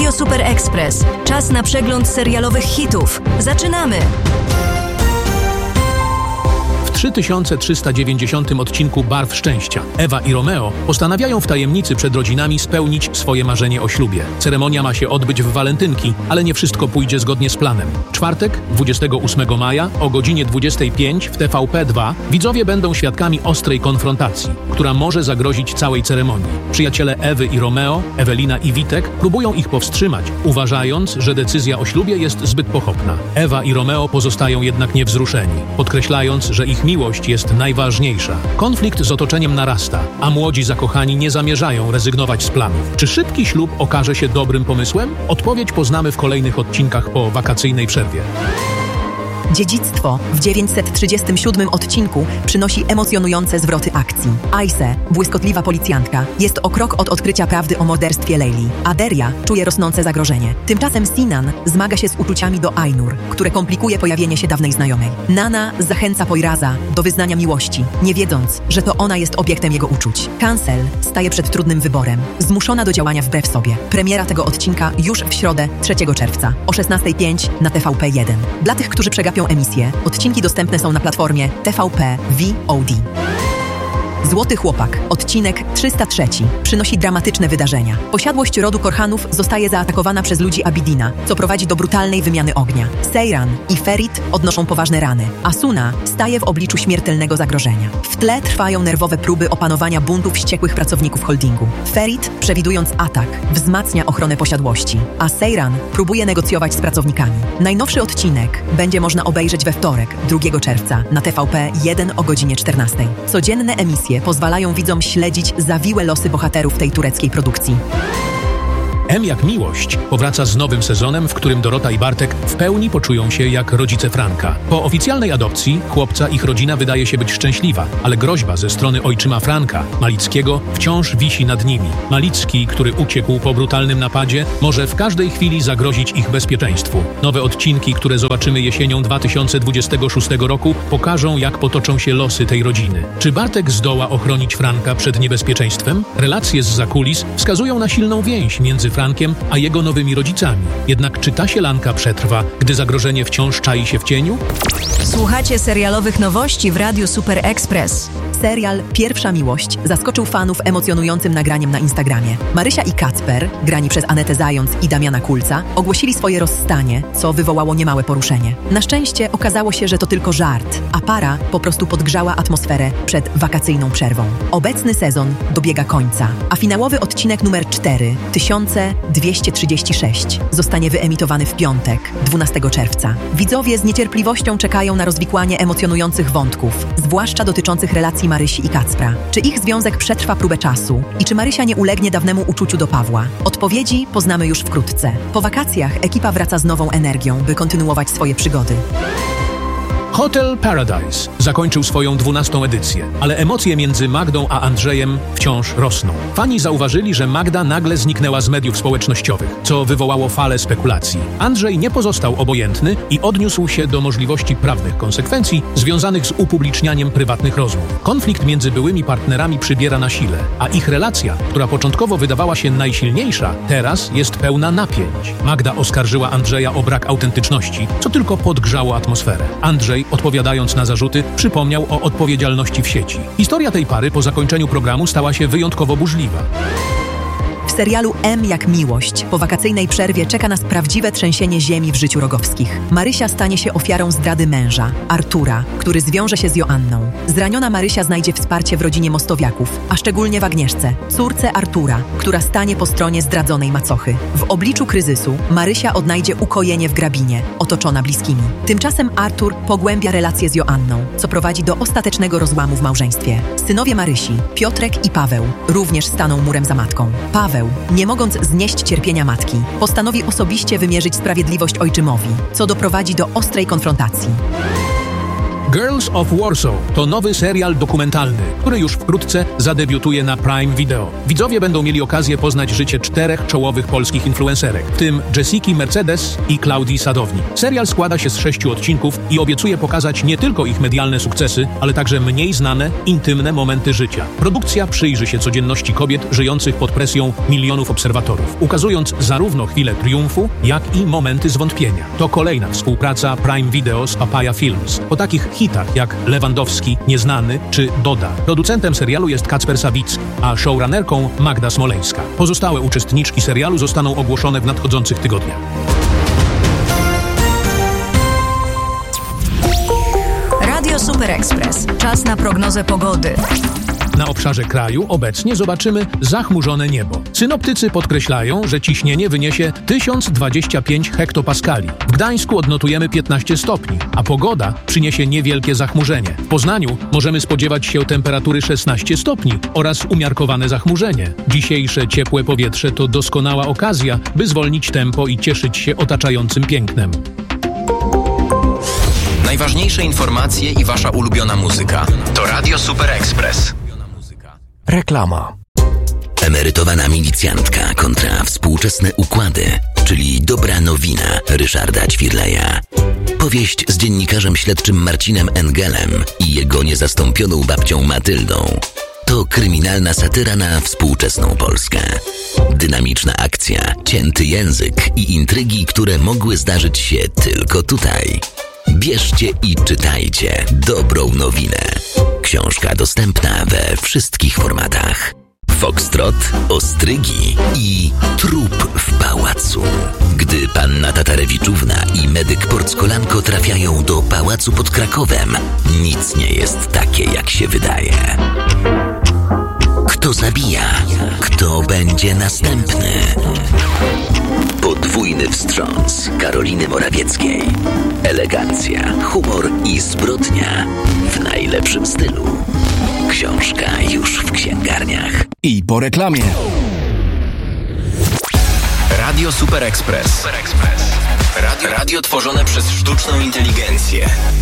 Radio Super Express. Czas na przegląd serialowych hitów. Zaczynamy! W 3390 odcinku Barw Szczęścia Ewa i Romeo postanawiają w tajemnicy przed rodzinami spełnić swoje marzenie o ślubie. Ceremonia ma się odbyć w walentynki, ale nie wszystko pójdzie zgodnie z planem. Czwartek, 28 maja o godzinie 25 w TVP2 widzowie będą świadkami ostrej konfrontacji, która może zagrozić całej ceremonii. Przyjaciele Ewy i Romeo, Ewelina i Witek, próbują ich powstrzymać, uważając, że decyzja o ślubie jest zbyt pochopna. Ewa i Romeo pozostają jednak niewzruszeni, podkreślając, że ich miłość jest najważniejsza. Konflikt z otoczeniem narasta, a młodzi zakochani nie zamierzają rezygnować z planów. Czy szybki ślub okaże się dobrym pomysłem? Odpowiedź poznamy w kolejnych odcinkach po wakacyjnej przerwie. Dziedzictwo w 937 odcinku przynosi emocjonujące zwroty akcji. Aise, błyskotliwa policjantka, jest o krok od odkrycia prawdy o morderstwie Leili. Aderia czuje rosnące zagrożenie. Tymczasem Sinan zmaga się z uczuciami do Ainur, które komplikuje pojawienie się dawnej znajomej. Nana zachęca Poiraza do wyznania miłości, nie wiedząc, że to ona jest obiektem jego uczuć. Cancel staje przed trudnym wyborem, zmuszona do działania wbrew sobie. Premiera tego odcinka już w środę 3 czerwca o 16:05 na TVP1. Dla tych, którzy przegapią emisję, odcinki dostępne są na platformie TVP VOD. Złoty chłopak, odcinek 303, przynosi dramatyczne wydarzenia. Posiadłość rodu Korhanów zostaje zaatakowana przez ludzi Abidina, co prowadzi do brutalnej wymiany ognia. Seyran i Ferit odnoszą poważne rany, a Suna staje w obliczu śmiertelnego zagrożenia. W tle trwają nerwowe próby opanowania buntu wściekłych pracowników holdingu. Ferit, przewidując atak, wzmacnia ochronę posiadłości, a Seyran próbuje negocjować z pracownikami. Najnowszy odcinek będzie można obejrzeć we wtorek, 2 czerwca, na TVP1 o godzinie 14. Codzienne emisje pozwalają widzom śledzić zawiłe losy bohaterów tej tureckiej produkcji. M jak miłość powraca z nowym sezonem, w którym Dorota i Bartek w pełni poczują się jak rodzice Franka. Po oficjalnej adopcji chłopca ich rodzina wydaje się być szczęśliwa, ale groźba ze strony ojczyma Franka, Malickiego, wciąż wisi nad nimi. Malicki, który uciekł po brutalnym napadzie, może w każdej chwili zagrozić ich bezpieczeństwu. Nowe odcinki, które zobaczymy jesienią 2026 roku, pokażą, jak potoczą się losy tej rodziny. Czy Bartek zdoła ochronić Franka przed niebezpieczeństwem? Relacje z zakulis wskazują na silną więź między Frankiem a jego nowymi rodzicami. Jednak czy ta sielanka przetrwa, gdy zagrożenie wciąż czai się w cieniu? Słuchacie serialowych nowości w Radiu Super Express. Serial Pierwsza Miłość zaskoczył fanów emocjonującym nagraniem na Instagramie. Marysia i Kacper, grani przez Anetę Zając i Damiana Kulca, ogłosili swoje rozstanie, co wywołało niemałe poruszenie. Na szczęście okazało się, że to tylko żart, a para po prostu podgrzała atmosferę przed wakacyjną przerwą. Obecny sezon dobiega końca, a finałowy odcinek numer 4, 1236, zostanie wyemitowany w piątek, 12 czerwca. Widzowie z niecierpliwością czekają na rozwikłanie emocjonujących wątków, zwłaszcza dotyczących relacji Marysi i Kacpra. Czy ich związek przetrwa próbę czasu i czy Marysia nie ulegnie dawnemu uczuciu do Pawła? Odpowiedzi poznamy już wkrótce. Po wakacjach ekipa wraca z nową energią, by kontynuować swoje przygody. Hotel Paradise zakończył swoją 12. edycję, ale emocje między Magdą a Andrzejem wciąż rosną. Fani zauważyli, że Magda nagle zniknęła z mediów społecznościowych, co wywołało falę spekulacji. Andrzej nie pozostał obojętny i odniósł się do możliwości prawnych konsekwencji związanych z upublicznianiem prywatnych rozmów. Konflikt między byłymi partnerami przybiera na sile, a ich relacja, która początkowo wydawała się najsilniejsza, teraz jest pełna napięć. Magda oskarżyła Andrzeja o brak autentyczności, co tylko podgrzało atmosferę. Andrzej, odpowiadając na zarzuty, przypomniał o odpowiedzialności w sieci. Historia tej pary po zakończeniu programu stała się wyjątkowo burzliwa. W serialu M jak miłość po wakacyjnej przerwie czeka nas prawdziwe trzęsienie ziemi w życiu Rogowskich. Marysia stanie się ofiarą zdrady męża, Artura, który zwiąże się z Joanną. Zraniona Marysia znajdzie wsparcie w rodzinie Mostowiaków, a szczególnie w Agnieszce, córce Artura, która stanie po stronie zdradzonej macochy. W obliczu kryzysu Marysia odnajdzie ukojenie w Grabinie, otoczona bliskimi. Tymczasem Artur pogłębia relacje z Joanną, co prowadzi do ostatecznego rozłamu w małżeństwie. Synowie Marysi, Piotrek i Paweł, również staną murem za matką. Paweł, nie mogąc znieść cierpienia matki, postanowi osobiście wymierzyć sprawiedliwość ojczymowi, co doprowadzi do ostrej konfrontacji. Girls of Warsaw to nowy serial dokumentalny, który już wkrótce zadebiutuje na Prime Video. Widzowie będą mieli okazję poznać życie 4 czołowych polskich influencerek, w tym Jessiki Mercedes i Klaudii Sadownik. Serial składa się z 6 odcinków i obiecuje pokazać nie tylko ich medialne sukcesy, ale także mniej znane, intymne momenty życia. Produkcja przyjrzy się codzienności kobiet żyjących pod presją milionów obserwatorów, ukazując zarówno chwile triumfu, jak i momenty zwątpienia. To kolejna współpraca Prime Video z Papaya Films. Po takich hitach jak Lewandowski, Nieznany czy Doda. Producentem serialu jest Kacper Sawicki, a showrunnerką Magda Smoleńska. Pozostałe uczestniczki serialu zostaną ogłoszone w nadchodzących tygodniach. Radio Super Express. Czas na prognozę pogody. Na obszarze kraju obecnie zobaczymy zachmurzone niebo. Synoptycy podkreślają, że ciśnienie wyniesie 1025 hektopaskali. W Gdańsku odnotujemy 15 stopni, a pogoda przyniesie niewielkie zachmurzenie. W Poznaniu możemy spodziewać się temperatury 16 stopni oraz umiarkowane zachmurzenie. Dzisiejsze ciepłe powietrze to doskonała okazja, by zwolnić tempo i cieszyć się otaczającym pięknem. Najważniejsze informacje i wasza ulubiona muzyka to Radio Super Express. Reklama. Emerytowana milicjantka kontra współczesne układy, czyli dobra nowina Ryszarda Ćwirleja. Powieść z dziennikarzem śledczym Marcinem Engelem i jego niezastąpioną babcią Matyldą. To kryminalna satyra na współczesną Polskę. Dynamiczna akcja, cięty język i intrygi, które mogły zdarzyć się tylko tutaj. Bierzcie i czytajcie dobrą nowinę. Książka dostępna we wszystkich formatach. Foxtrot, ostrygi i trup w pałacu. Gdy panna Tatarewiczówna i medyk Porckolanko trafiają do pałacu pod Krakowem, nic nie jest takie, jak się wydaje. Kto zabija? Kto będzie następny? Podwójny wstrząs Karoliny Morawieckiej. Elegancja, humor i zbrodnia w najlepszym stylu. Książka już w księgarniach. I po reklamie. Radio Super Express. Radio tworzone przez sztuczną inteligencję.